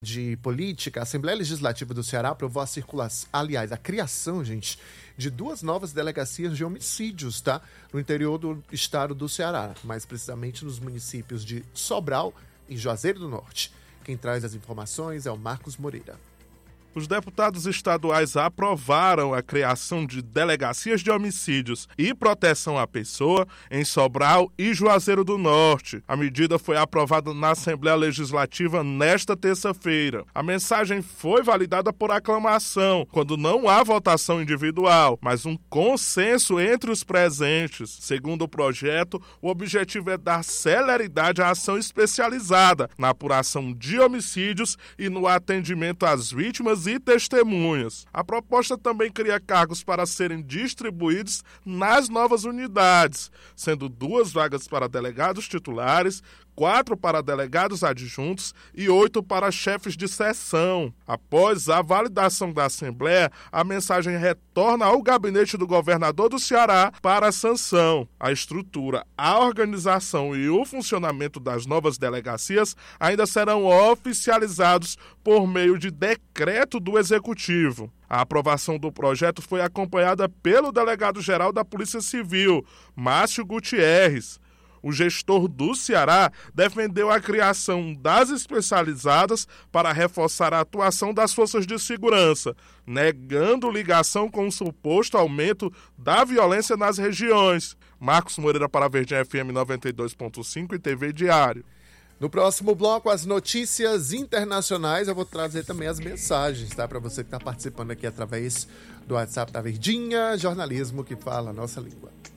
de política, a Assembleia Legislativa do Ceará aprovou a criação, gente, de 2 novas delegacias de homicídios, tá? No interior do estado do Ceará, mais precisamente nos municípios de Sobral e Juazeiro do Norte. Quem traz as informações é o Marcos Moreira. Os deputados estaduais aprovaram a criação de delegacias de homicídios e proteção à pessoa em Sobral e Juazeiro do Norte. A medida foi aprovada na Assembleia Legislativa nesta terça-feira. A mensagem foi validada por aclamação, quando não há votação individual, mas um consenso entre os presentes. Segundo o projeto, o objetivo é dar celeridade à ação especializada na apuração de homicídios e no atendimento às vítimas e testemunhas. A proposta também cria cargos para serem distribuídos nas novas unidades, sendo 2 vagas para delegados titulares, 4 para delegados adjuntos e 8 para chefes de seção. Após a validação da Assembleia, a mensagem retorna ao gabinete do governador do Ceará para a sanção. A estrutura, a organização e o funcionamento das novas delegacias ainda serão oficializados por meio de decreto do Executivo. A aprovação do projeto foi acompanhada pelo delegado-geral da Polícia Civil, Márcio Gutierrez. O gestor do Ceará defendeu a criação das especializadas para reforçar a atuação das forças de segurança, negando ligação com o suposto aumento da violência nas regiões. Marcos Moreira para a Verdinha FM 92.5 e TV Diário. No próximo bloco, as notícias internacionais. Eu vou trazer também as mensagens, tá? Para você que está participando aqui através do WhatsApp da Verdinha, jornalismo que fala a nossa língua.